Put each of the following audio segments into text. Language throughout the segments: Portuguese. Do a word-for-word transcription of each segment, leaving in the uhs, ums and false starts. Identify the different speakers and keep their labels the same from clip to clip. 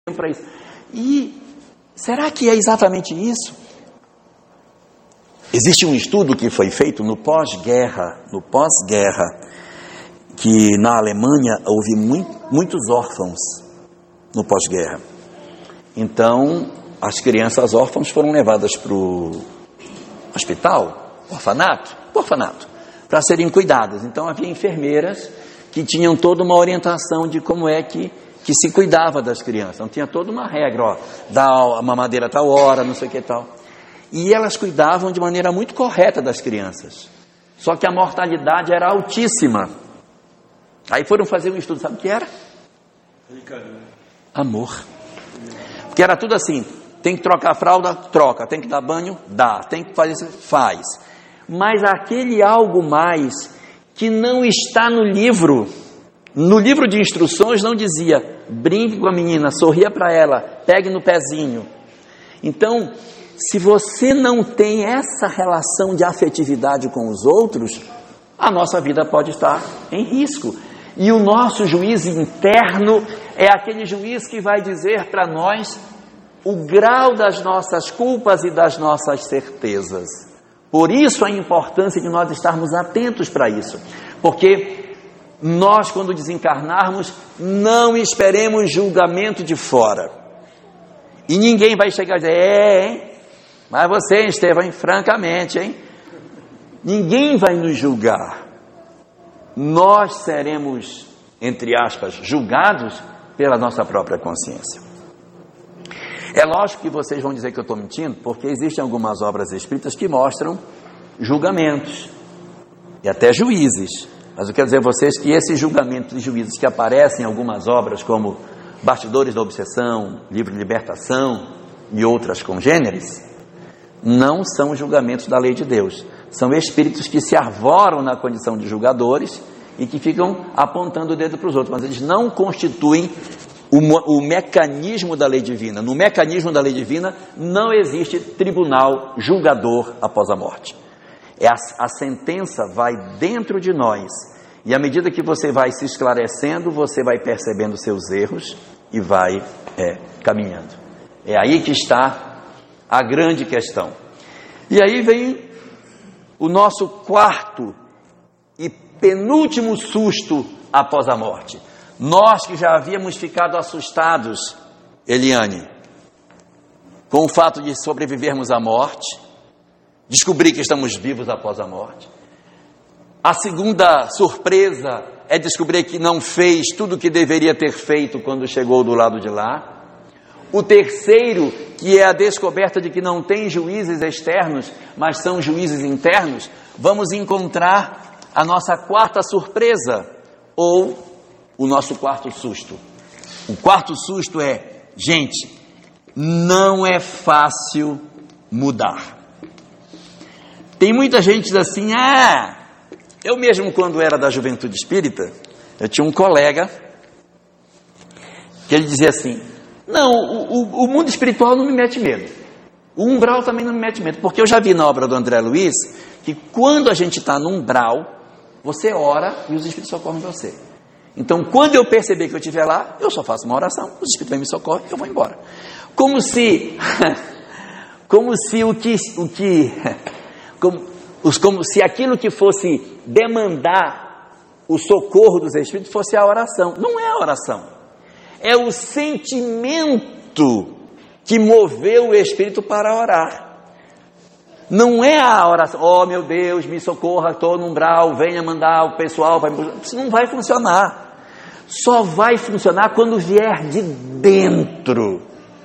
Speaker 1: para isso. E será que é exatamente isso? Existe um estudo que foi feito no pós-guerra, no pós-guerra, que na Alemanha houve muito, muitos órfãos no pós-guerra. Então, as crianças órfãs foram levadas para o hospital, orfanato, orfanato, para serem cuidadas. Então, havia enfermeiras que tinham toda uma orientação de como é que, que se cuidava das crianças. Então, tinha toda uma regra, ó, dá a mamadeira a tal hora, não sei o que tal. E elas cuidavam de maneira muito correta das crianças. Só que a mortalidade era altíssima. Aí foram fazer um estudo, sabe o que era? Amor. Porque era tudo assim, tem que trocar a fralda, troca, tem que dar banho, dá, tem que fazer isso, faz. Mas aquele algo mais que não está no livro, no livro de instruções não dizia, brinque com a menina, sorria para ela, pegue no pezinho. Então, se você não tem essa relação de afetividade com os outros, a nossa vida pode estar em risco. E o nosso juiz interno é aquele juiz que vai dizer para nós o grau das nossas culpas e das nossas certezas. Por isso a importância de nós estarmos atentos para isso. Porque nós, quando desencarnarmos, não esperemos julgamento de fora. E ninguém vai chegar e dizer, é, hein? Mas você, Estevão, francamente, hein? Ninguém vai nos julgar. Nós seremos, entre aspas, julgados pela nossa própria consciência. É lógico que vocês vão dizer que eu estou mentindo, porque existem algumas obras espíritas que mostram julgamentos e até juízes. Mas eu quero dizer a vocês que esses julgamentos e juízes que aparecem em algumas obras, como Bastidores da Obsessão, Livro de Libertação e outras congêneres, não são julgamentos da lei de Deus. São espíritos que se arvoram na condição de julgadores e que ficam apontando o dedo para os outros, mas eles não constituem o, o mecanismo da lei divina. No mecanismo da lei divina não existe tribunal julgador após a morte. É a, a sentença vai dentro de nós, e à medida que você vai se esclarecendo, você vai percebendo seus erros e vai é, caminhando. É aí que está a grande questão. E aí vem o nosso quarto e penúltimo susto após a morte. Nós que já havíamos ficado assustados, Eliane, com o fato de sobrevivermos à morte, descobrir que estamos vivos após a morte. A segunda surpresa é descobrir que não fez tudo o que deveria ter feito quando chegou do lado de lá. O terceiro, que é a descoberta de que não tem juízes externos, mas são juízes internos, vamos encontrar a nossa quarta surpresa, ou o nosso quarto susto. O quarto susto é, gente, não é fácil mudar. Tem muita gente que diz assim, ah, eu mesmo quando era da Juventude Espírita, eu tinha um colega que ele dizia assim, não, o, o, o mundo espiritual não me mete medo. O umbral também não me mete medo. Porque eu já vi na obra do André Luiz que quando a gente está no umbral, você ora e os espíritos socorrem você. Então, quando eu perceber que eu estiver lá, eu só faço uma oração, os espíritos vêm me socorrem e eu vou embora. Como se, como se o que, o que como, como se aquilo que fosse demandar o socorro dos espíritos fosse a oração. Não é a oração. É o sentimento que moveu o espírito para orar. Não é a oração, oh meu Deus, me socorra, estou no umbral, venha mandar o pessoal, vai... isso não vai funcionar. Só vai funcionar quando vier de dentro.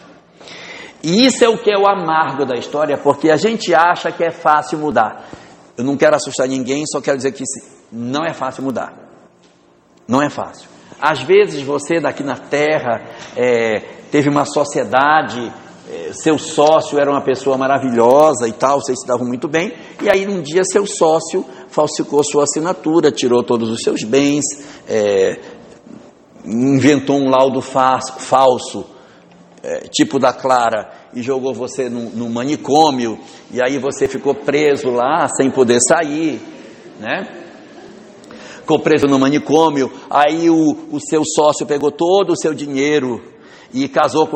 Speaker 1: E isso é o que é o amargo da história, porque a gente acha que é fácil mudar. Eu não quero assustar ninguém, só quero dizer que não é fácil mudar. Não é fácil. Às vezes você daqui na Terra é, teve uma sociedade, é, seu sócio era uma pessoa maravilhosa e tal, vocês se davam muito bem, e aí um dia seu sócio falsificou sua assinatura, tirou todos os seus bens, é, inventou um laudo fa- falso, é, tipo da Clara, e jogou você no, no manicômio, e aí você ficou preso lá sem poder sair, né? Ficou preso no manicômio, aí o, o seu sócio pegou todo o seu dinheiro e casou com